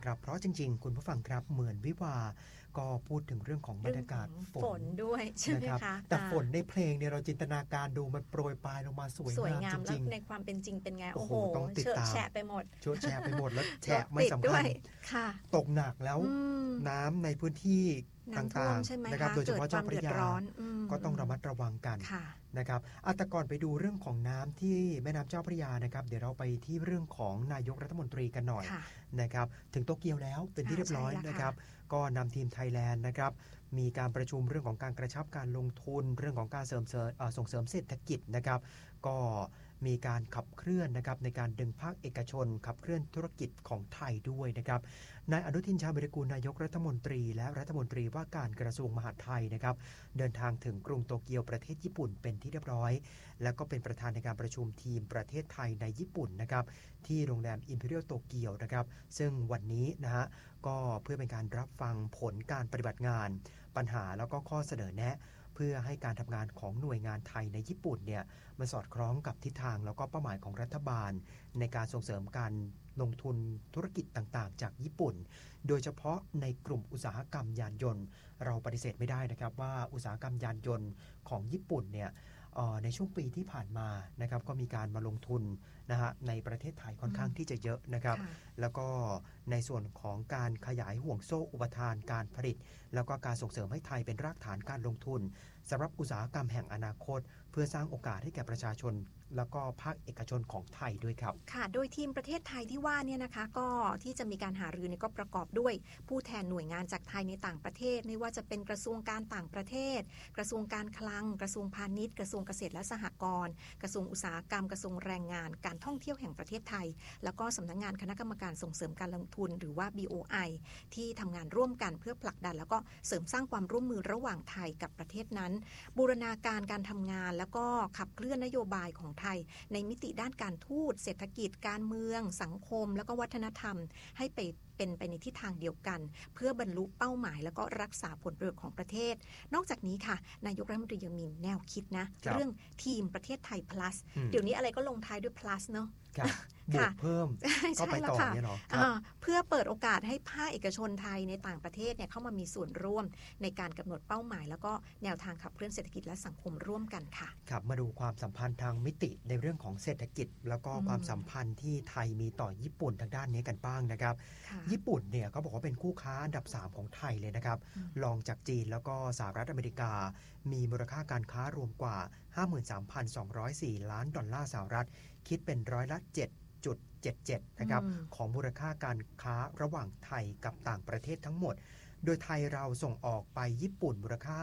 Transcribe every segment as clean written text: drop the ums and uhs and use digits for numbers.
นะครับเพราะจริงๆคุณผู้ฟังครับเหมือนวิวาก็พูดถึงเรื่องของบรรยากาศฝนด้วยใช่ไหมคะแต่ฝนในเพลงเนี่ยเราจินตนาการดูมันโปรยปลายลงมาสวยงามจริงๆแล้วในความเป็นจริงเป็นไงโอ้โหเฉอะแฉะไปหมดแล้วแฉะไม่สำคัญตกหนักแล้วน้ำในพื้นที่ต่างๆนะครับโดยเฉพาะเจ้าพระยาก็ต้องระมัดระวังกันนะครับแต่ก่อนไปดูเรื่องของน้ำที่แม่น้ำเจ้าพระยานะครับเดี๋ยวเราไปที่เรื่องของนายกรัฐมนตรีกันหน่อยนะครับถึงโตเกียวแล้วเป็นที่เรียบร้อยนะครับก็นำทีมไทยแลนด์นะครับมีการประชุมเรื่องของการกระชับการลงทุนเรื่องของการส่งเสริมเศรษฐกิจนะครับก็มีการขับเคลื่อนนะครับในการดึงภาคเอกชนขับเคลื่อนธุรกิจของไทยด้วยนะครับนายอนุทินชาญวิรากูลนายกรัฐมนตรีและรัฐมนตรีว่าการกระทรวงมหาดไทยนะครับเดินทางถึงกรุงโตเกียวประเทศญี่ปุ่นเป็นที่เรียบร้อยและก็เป็นประธานในการประชุมทีมประเทศไทยในญี่ปุ่นนะครับที่โรงแรม Imperial โตเกียวนะครับซึ่งวันนี้นะฮะก็เพื่อเป็นการรับฟังผลการปฏิบัติงานปัญหาแล้วก็ข้อเสนอแนะเพื่อให้การทำงานของหน่วยงานไทยในญี่ปุ่นเนี่ยมันสอดคล้องกับทิศทางแล้วก็เป้าหมายของรัฐบาลในการส่งเสริมการลงทุนธุรกิจต่างๆจากญี่ปุ่นโดยเฉพาะในกลุ่มอุตสาหกรรมยานยนต์เราปฏิเสธไม่ได้นะครับว่าอุตสาหกรรมยานยนต์ของญี่ปุ่นเนี่ยในช่วงปีที่ผ่านมานะครับก็มีการมาลงทุนนะฮะในประเทศไทยค่อนข้างที่จะเยอะนะครับแล้วก็ในส่วนของการขยายห่วงโซ่อุปทานการผลิตแล้วก็การส่งเสริมให้ไทยเป็นรากฐานการลงทุนสำหรับอุตสาหกรรมแห่งอนาคตเพื่อสร้างโอกาสให้แก่ประชาชนแล้วก็ภาคเอกชนของไทยด้วยครับค่ะโดยทีมประเทศไทยที่ว่าเนี่ยนะคะก็ที่จะมีการหารือเนี่ยก็ประกอบด้วยผู้แทนหน่วยงานจากไทยในต่างประเทศไม่ว่าจะเป็นกระทรวงการต่างประเทศกระทรวงการคลังกระทรวงพาณิชย์กระทรวงเกษตรและสหกรณ์กระทรวงอุตสาหกรรมกระทรวงแรงงานการท่องเที่ยวแห่งประเทศไทยแล้วก็สำนักงานคณะกรรมการส่งเสริมการลงทุนหรือว่า BOI ที่ทำงานร่วมกันเพื่อผลักดันแล้วก็เสริมสร้างความร่วมมือระหว่างไทยกับประเทศนั้นบูรณาการการทำงานแล้วก็ขับเคลื่อนนโยบายของไทยในมิติด้านการทูตเศรษฐกิจการเมืองสังคมแล้วก็วัฒนธรรมให้เป็นไปในทิศทางเดียวกันเพื่อบรรลุเป้าหมายแล้วก็รักษาผลประโยชน์ของประเทศนอกจากนี้ค่ะนายกรัฐมนตรียังมีแนวคิดนะเรื่องทีมประเทศไทย plus เดี๋ยวนี้อะไรก็ลงท้ายด้วย plus เนาะบวกเพิ่มก็ไปต่อเนี่ยเนาะเพื่อเปิดโอกาสให้ภาคเอกชนไทยในต่างประเทศเนี่ยเข้ามามีส่วนร่วมในการกำหนดเป้าหมายแล้วก็แนวทางขับเคลื่อนเศรษฐกิจและสังคมร่วมกันค่ะครับมาดูความสัมพันธ์ทางมิติในเรื่องของเศรษฐกิจแล้วก็ความสัมพันธ์ที่ไทยมีต่อญี่ปุ่นทางด้านนี้กันบ้างนะครับญี่ปุ่นเนี่ยก็บอกว่าเป็นคู่ค้าอันดับ3ของไทยเลยนะครับรองจากจีนแล้วก็สหรัฐอเมริกามีมูลค่าการค้ารวมกว่า 53,204 ล้านดอลลาร์สหรัฐคิดเป็นร้อยละ7.77 นะครับของมูลค่าการค้าระหว่างไทยกับต่างประเทศทั้งหมดโดยไทยเราส่งออกไปญี่ปุ่นมูลค่า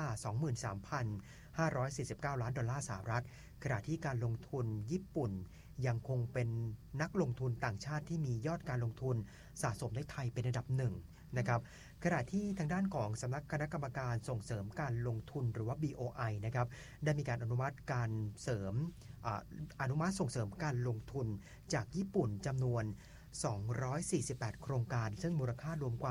23,549 ล้านดอลลาร์สหรัฐขณะที่การลงทุนญี่ปุ่นยังคงเป็นนักลงทุนต่างชาติที่มียอดการลงทุนสะสมในไทยเป็นอันดับหนึ่งนะครับขณะที่ทางด้านของสำนักคณะกรรมการส่งเสริมการลงทุนหรือว่า BOI นะครับได้มีการอนุมัติการอนุมัติส่งเสริมการลงทุนจากญี่ปุ่นจำนวน248โครงการซึ่งมูลค่ารวมกว่า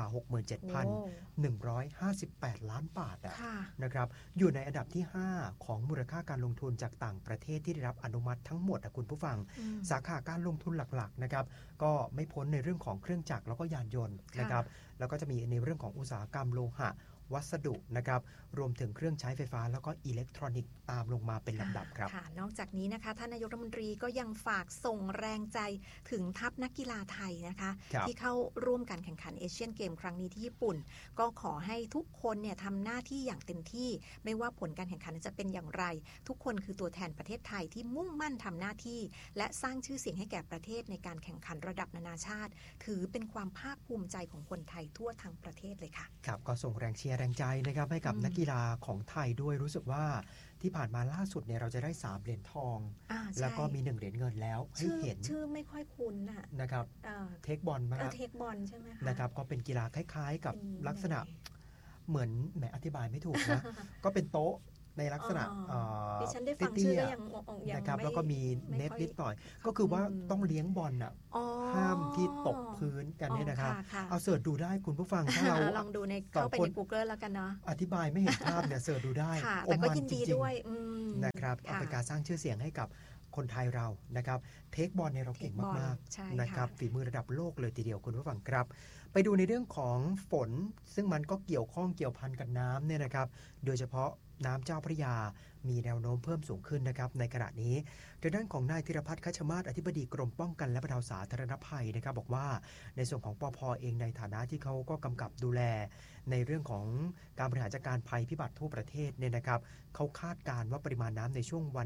67,158 ล้านบาทนะครับอยู่ในอันดับที่5ของมูลค่าการลงทุนจากต่างประเทศที่ได้รับอนุมัติทั้งหมดคุณผู้ฟังสาขาการลงทุนหลักๆนะครับก็ไม่พ้นในเรื่องของเครื่องจักรแล้วก็ยานยนต์นะครับแล้วก็จะมีในเรื่องของอุตสาหกรรมโลหะวัสดุนะครับรวมถึงเครื่องใช้ไฟฟ้าแล้วก็อิเล็กทรอนิกส์ตามลงมาเป็นลำดับครับนอกจากนี้นะคะท่านนายกรัฐมนตรีก็ยังฝากส่งแรงใจถึงทัพนักกีฬาไทยนะคะที่เข้าร่วมการแข่งขันเอเชียนเกมครั้งนี้ที่ญี่ปุ่นก็ขอให้ทุกคนเนี่ยทำหน้าที่อย่างเต็มที่ไม่ว่าผลการแข่งขันจะเป็นอย่างไรทุกคนคือตัวแทนประเทศไทยที่มุ่งมั่นทำหน้าที่และสร้างชื่อเสียงให้แก่ประเทศในการแข่งขันระดับนานาชาติถือเป็นความภาคภูมิใจของคนไทยทั่วทั้งประเทศเลยค่ะครับก็ส่งแรงเชียร์แรงใจนะครับให้กับนักกีฬาของไทยด้วยรู้สึกว่าที่ผ่านมาล่าสุดเนี่ยเราจะได้3เหรียญทองแล้วก็มี1เหรียญเงินแล้วให้เห็นชื่อไม่ค่อยคุ้นนะครับเทคบอลมาเทคบอลใช่ไหมคะนะครับก็เป็นกีฬาคล้ายๆกับลักษณะเหมือนแหมอธิบายไม่ถูกนะ ก็เป็นโต๊ะในลักษณะดิฉันได้ฟังชื่อแล้วยังนะครับแล้วก็มีเน็ตนิดหน่อยก็คือว่าต้องเลี้ยงบอลห้ามที่ตกพื้นกันเนี่ยนะครับเอาเสิร์ชดูได้คุณผู้ฟังถ้าเราลองดูในเข้าไปใน Google แล้วกันเนาะอธิบายไม่เห็นภาพเนี่ยเสิร์ชดูได้แต่ก็ยินดีด้วยนะครับเอาเป็นการสร้างชื่อเสียงให้กับคนไทยเรานะครับเทคบอลเนี่ยเราเก่งมากๆนะครับฝีมือระดับโลกเลยทีเดียวคุณผู้ฟังครับไปดูในเรื่องของฝนซึ่งมันก็เกี่ยวข้องเกี่ยวพันกับน้ำเนี่ยนะครับโดยเฉพาะน้ำเจ้าพระยามีแนวโน้มเพิ่มสูงขึ้นนะครับในขณะนี้โดยด้านของนายธีรพัฒน์คัชมาศอธิบดีกรมป้องกันและบรรเทาสาธารณภัยนะครับบอกว่าในส่วนของปภ.เองในฐานะที่เขาก็กำกับดูแลในเรื่องของการบริหารจัดการภัยพิบัติทั่วประเทศเนี่ยนะครับเขาคาดการณ์ว่าปริมาณน้ำในช่วงวัน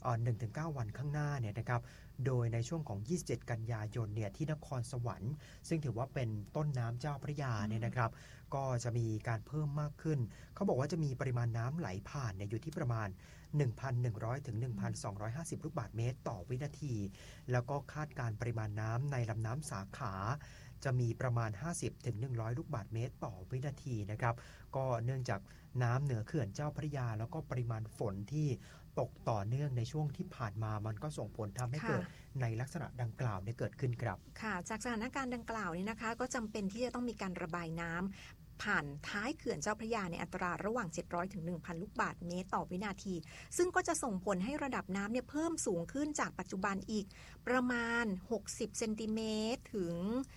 1-9 วันข้างหน้าเนี่ยนะครับโดยในช่วงของ27กันยายนเนี่ยที่นครสวรรค์ซึ่งถือว่าเป็นต้นน้ำเจ้าพระยาเนี่ยนะครับก็จะมีการเพิ่มมากขึ้นเขาบอกว่าจะมีปริมาณน้ำไหลผ่านเนี่ยอยู่ที่ประมาณ 1,100 ถึง 1,250 ลูกบาศก์เมตรต่อวินาทีแล้วก็คาดการปริมาณน้ำในลำน้ำสาขาจะมีประมาณ 50 ถึง 100 ลูกบาศก์เมตรต่อวินาทีนะครับก็เนื่องจากน้ำเหนือเขื่อนเจ้าพระยาแล้วก็ปริมาณฝนที่ตกต่อเนื่องในช่วงที่ผ่านมามันก็ส่งผลทำให้เกิดในลักษณะดังกล่าวเกิดขึ้นครับค่ะจากสถานการณ์ดังกล่าวนี้นะคะก็จำเป็นที่จะต้องมีการระบายน้ำผ่านท้ายเขื่อนเจ้าพระยาในอัตราระหว่าง 700 ถึง 1,000 ลูกบาศก์เมตรต่อวินาทีซึ่งก็จะส่งผลให้ระดับน้ำเนี่ยเพิ่มสูงขึ้นจากปัจจุบันอีกประมาณ60เซนติเมตรถึง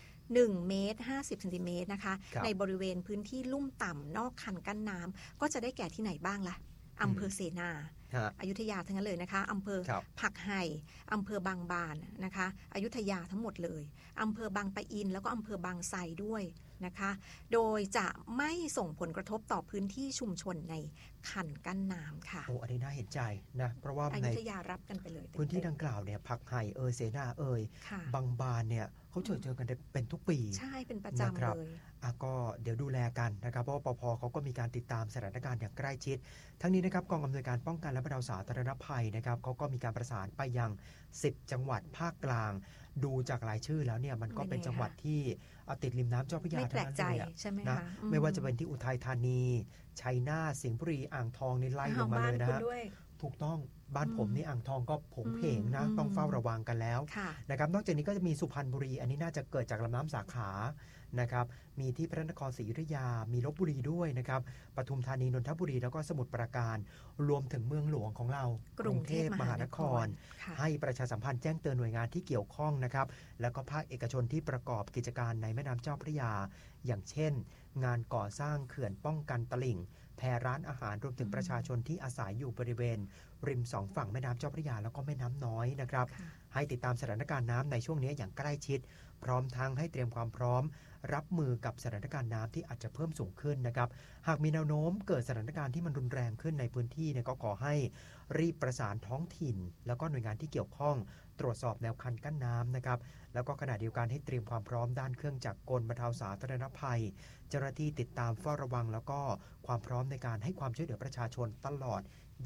1 เมตร 50 เซนติเมตรนะคะในบริเวณพื้นที่ลุ่มต่ำนอกคันกั้นน้ำก็จะได้แก่ที่ไหนบ้างล่ะอำเภอเสนาอยุธยาทั้งนั้นเลยนะคะอำเภอผักไห่อำเภอบางบานนะคะอยุธยาทั้งหมดเลยอำเภอบางปะอินแล้วก็อำเภอบางไทรด้วยนะคะโดยจะไม่ส่งผลกระทบต่อพื้นที่ชุมชนในคันกั้นน้ำค่ะโอ้อันนี้น่าเห็นใจนะเพราะว่าอยุธยารับกันไปเลยพื้นที่ดังกล่าวเนี่ยผักไห่เสนาบางบานเนี่ยเขาเจอกันเป็นทุกปีใช่เป็นประจำเลยก็เดี๋ยวดูแลกันนะครับเพราะว่าปภ.เขาก็มีการติดตามสถานการณ์อย่างใกล้ชิดทั้งนี้นะครับกองอำนวยการป้องกันและบรรเทาสาธารณภัยนะครับเขาก็มีการประสานไปยัง10จังหวัดภาคกลางดูจากรายชื่อแล้วเนี่ยมันก็เป็นจังหวัดที่ติดริมน้ำเจ้าพระยาทั้งนั้นเลยนะไม่ว่าจะเป็นที่อุทัยธานีชัยนาทสิงห์บุรีอ่างทองนี่ไล่ลงมาเลยนะถูกต้องบ้านผมนี่อ่างทองก็ผงเพงนะต้องเฝ้าระวังกันแล้วนะครับนอกจากนี้ก็จะมีสุพรรณบุรีอันนี้น่าจะเกิดจากลำน้ำสาขานะครับมีที่พระนครศรีอยุธยามีลพบุรีด้วยนะครับปทุมธานีนนทบุรีแล้วก็สมุทรปราการรวมถึงเมืองหลวงของเรากรุงเทพมหานครให้ประชาสัมพันธ์แจ้งเตือนหน่วยงานที่เกี่ยวข้องนะครับแล้วก็ภาคเอกชนที่ประกอบกิจการในแม่น้ำเจ้าพระยาอย่างเช่นงานก่อสร้างเขื่อนป้องกันตลิ่งแพร้านอาหารรวมถึงประชาชนที่อาศัยอยู่บริเวณริม2ฝั่งแม่น้ำเจ้าพระยาแล้วก็แม่น้ำน้อยนะครับให้ติดตามสถานการณ์น้ำในช่วงนี้อย่างใกล้ชิดพร้อมทั้งให้เตรียมความพร้อมรับมือกับสถานการณ์น้ำที่อาจจะเพิ่มสูงขึ้นนะครับหากมีแนวโน้มเกิดสถานการณ์ที่มันรุนแรงขึ้นในพื้นที่เนี่ยก็ขอให้รีบประสานท้องถิ่นแล้วก็หน่วยงานที่เกี่ยวข้องตรวจสอบแนวคันกั้นน้ำนะครับแล้วก็ขณะเดียวกันให้เตรียมความพร้อมด้านเครื่องจักรกลบรรเทาสาธารณภัยเจ้าหน้าที่ติดตามเฝ้าระวังแล้วก็ความพร้อมในการให้ความช่วยเหลือประชาชนตลอด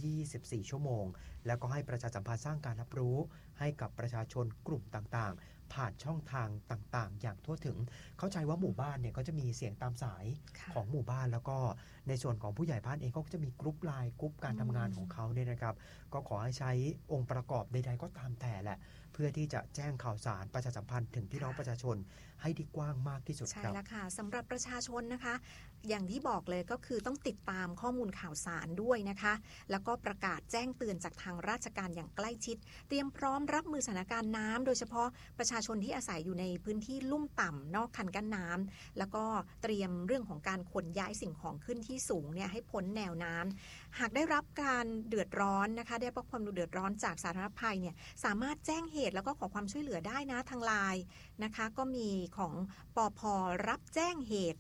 24ชั่วโมงแล้วก็ให้ประชาสัมพันธ์สร้างการรับรู้ให้กับประชาชนกลุ่มต่างๆผ่านช่องทางต่างๆอย่างทั่วถึงเข้าใจว่าหมู่บ้านเนี่ยก็จะมีเสียงตามสายของหมู่บ้านแล้วก็ในส่วนของผู้ใหญ่บ้านเองก็จะมีกรุ๊ปไลน์กรุ๊ปการทำงานของเขาเนี่ยนะครับก็ขอให้ใช้องค์ประกอบใดๆก็ตามแต่แหละเพื่อที่จะแจ้งข่าวสารประชาสัมพันธ์ถึงพี่น้องประชาชนให้ได้กว้างมากที่สุดครับใช่แล้วค่ะสำหรับประชาชนนะคะอย่างที่บอกเลยก็คือต้องติดตามข้อมูลข่าวสารด้วยนะคะแล้วก็ประกาศแจ้งเตือนจากทางราชการอย่างใกล้ชิดเตรียมพร้อมรับมือสถานการณ์น้ำโดยเฉพาะประชาชนที่อาศัยอยู่ในพื้นที่ลุ่มต่ำนอกคันกั้นน้ำแล้วก็เตรียมเรื่องของการขนย้ายสิ่งของขึ้นที่สูงเนี่ยให้พ้นแนวน้ำหากได้รับการเดือดร้อนนะคะได้รับความเดือดร้อนจากสาธารณภัยเนี่ยสามารถแจ้งเหตุแล้วก็ขอความช่วยเหลือได้นะทางไลน์นะคะก็มีของปภ.รับแจ้งเหตุ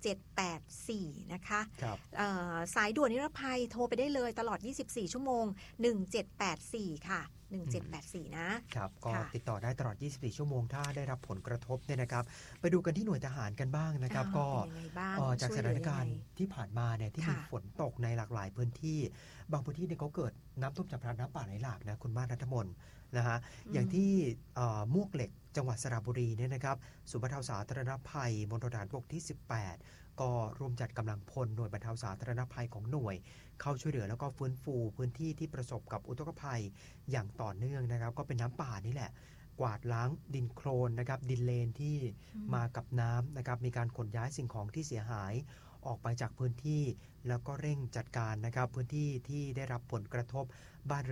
1784นะคะสายด่วนนิรภัยโทรไปได้เลยตลอด24ชั่วโมง1784ค่ะ1784 นะครับก็ติดต่อได้ตลอด24ชั่วโมงถ้าได้รับผลกระทบเนี่ยนะครับไปดูกันที่หน่วยทหารกันบ้างนะครับก็จากสถานการณ์ที่ผ่านมาเนี่ยที่มีฝนตกในหลากหลายพื้นที่บางพื้นที่เนี่ยเขาเกิดน้ำท่วมฉับพลันน้ำป่าไหลหลากนะคุณบ้านรัฐมนนะฮะอย่างที่มวกเหล็กจังหวัดสระบุรีเนี่ยนะครับศูนย์บรรเทาสาธารณภัยมณฑลทหารบกที่18ก็ร่วมจัดกำลังพลหน่วยบรรเทาสาธารณภัยของหน่วยเข้าช่วยเหลือแล้วก็ฟื้นฟูพื้นที่ที่ประสบกับอุทกภัยอย่างต่อเนื่องนะครับก็เป็นน้ำป่านี่แหละกวาดล้างดินโคลนนะครับดินเลนที่มากับน้ำนะครับมีการขนย้ายสิ่งของที่เสียหายออกไปจากพื้นที่แล้วก็เร่งจัดการนะครับพื้นที่ที่ได้รับผลกระทบบ้าน